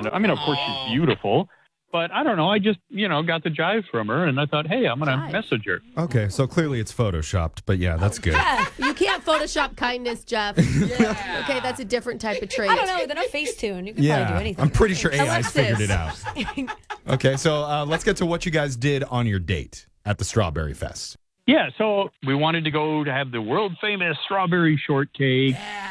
I mean, of course, she's beautiful. But I don't know. I just, got the jive from her, and I thought, hey, I'm going to message her. Okay, so clearly it's photoshopped, but yeah, that's good. You can't Photoshop kindness, Jeff. Yeah. Okay, that's a different type of trait. I don't know. Then a Facetune. You can probably do anything. I'm pretty sure AI's figured it out. Alexis. Okay, so let's get to what you guys did on your date at the Strawberry Fest. Yeah, so we wanted to go to have the world-famous strawberry shortcake.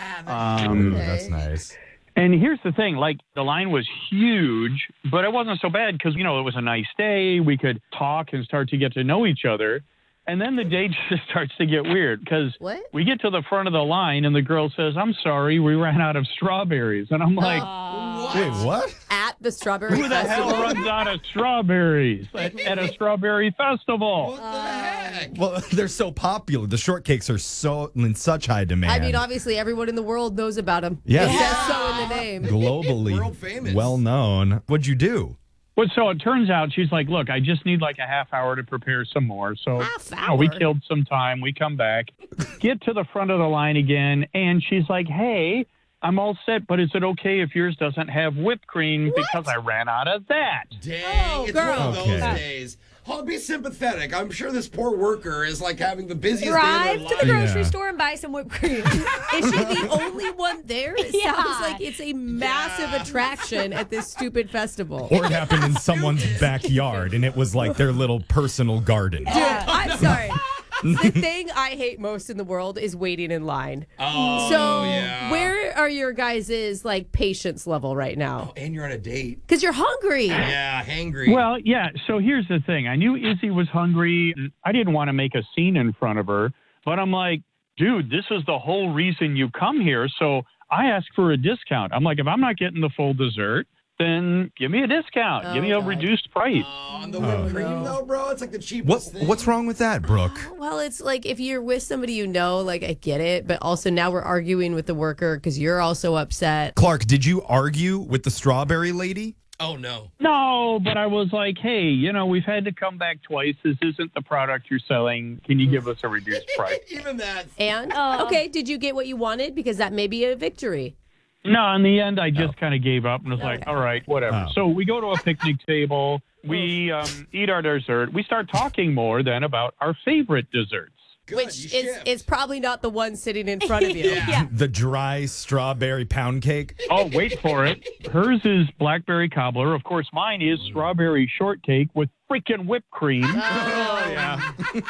That's nice. And here's the thing, the line was huge, but it wasn't so bad because, it was a nice day. We could talk and start to get to know each other. And then the date just starts to get weird because we get to the front of the line and the girl says, I'm sorry, we ran out of strawberries. And I'm like, wait, what? At the Strawberry who the Festival? hell runs out of strawberries at a strawberry festival? What the heck? Well, they're so popular. The shortcakes are so in such high demand. I mean, obviously, everyone in the world knows about them. Yes. It says so in the name. Globally World famous. well known. What'd you do? Well, so it turns out she's like, look, I just need a half hour to prepare some more. So we killed some time. We come back, get to the front of the line again. And she's like, hey, I'm all set. But is it okay if yours doesn't have whipped cream because I ran out of that? Dang, it's girl. one of those Okay. days. I'll be sympathetic. I'm sure this poor worker is having the busiest Drive day to of the their life. grocery store and buy some whipped cream. Is she the only one there? It Yeah. sounds like it's a massive attraction at this stupid festival. Or it happened in someone's backyard and it was like their little personal garden. Dude, I'm sorry. The thing I hate most in the world is waiting in line. Oh, So yeah. where are your guys' patience level right now? And you're on a date. Because you're hungry. Yeah, hangry. Well, yeah. So here's the thing. I knew Izzy was hungry. I didn't want to make a scene in front of her. But I'm like, dude, this is the whole reason you come here. So I asked for a discount. I'm like, if I'm not getting the full dessert, then give me a discount. Give me a reduced price. on the whipped cream, though, bro, it's the cheapest thing. What's wrong with that, Brooke? Well, it's like if you're with somebody I get it. But also now we're arguing with the worker because you're also upset. Clark, did you argue with the strawberry lady? Oh, no. No, but I was like, hey, we've had to come back twice. This isn't the product you're selling. Can you give us a reduced price? Even that. And, okay, did you get what you wanted? Because that may be a victory. No, in the end, I just kind of gave up and was like, all right, whatever. So we go to a picnic table. We eat our dessert. We start talking more then about our favorite desserts. Good, Which you is shift. it's probably not the one sitting in front of you. Yeah. The dry strawberry pound cake? Oh, wait for it. Hers is blackberry cobbler. Of course, mine is strawberry shortcake with freaking whipped cream. Oh, yeah.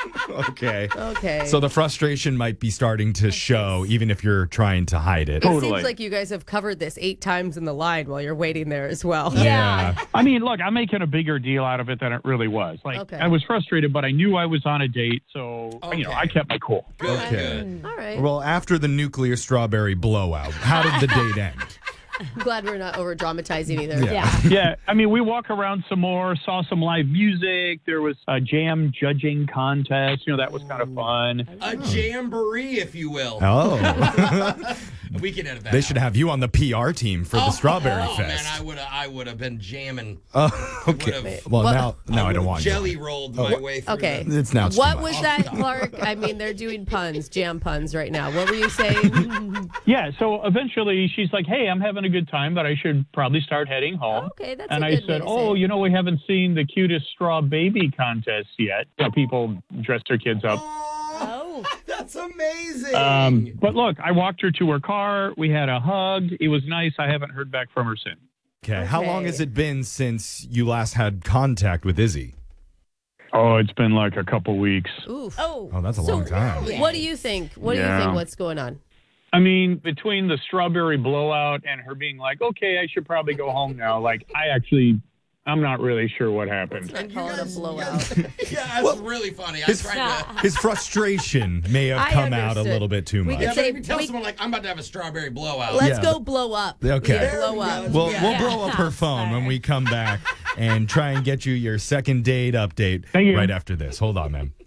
Okay. Okay. So the frustration might be starting to show, even if you're trying to hide it. it Totally. seems like you guys have covered this 8 times in the line while you're waiting there as well. Yeah. I mean, look, I'm making a bigger deal out of it than it really was. Okay. I was frustrated, but I knew I was on a date, so, I kept my cool. Good, Okay. good. All right. Well, after the nuclear strawberry blowout, how did the date end? I'm glad we're not over dramatizing either. Yeah. Yeah, I mean, we walk around some more, saw some live music. There was a jam judging contest. That was kind of fun. A jamboree, if you will. Oh. We can edit that They out. should have you on the PR team for the Strawberry Oh, Fest. man, I would have been jamming. Oh, okay. would've- Well, What- now I don't want jelly you. rolled my way through. Okay. It's now it's too What much. was that, Clark? I mean, they're doing puns, jam puns right now. What were you saying? Yeah, so eventually she's like, hey, I'm having a good time, but I should probably start heading home. Okay, that's And a I good way said, to oh, say it. we haven't seen the cutest straw baby contest yet. People dress their kids up. Oh, that's amazing. But look, I walked her to her car. We had a hug. It was nice. I haven't heard back from her since. Okay. How long has it been since you last had contact with Izzy? Oh, it's been like a couple weeks. Oof. Oh, Oh, that's a long time. What do you think? What do you Yeah. think? What's going on? I mean, between the strawberry blowout and her being like, okay, I should probably go home now. I'm not really sure what happened. I call it a blowout. Yeah, that's really funny. I tried to. His frustration may have I come out a understood. little bit too We much. could Yeah, but say- if you tell we- someone I'm about to have a strawberry blowout. Let's Yeah, go blow up. Okay. Yeah, There blow we up. go. We'll Yeah. blow up her phone when we come back and try and get you your second date update Thank you. right after this. Hold on, man.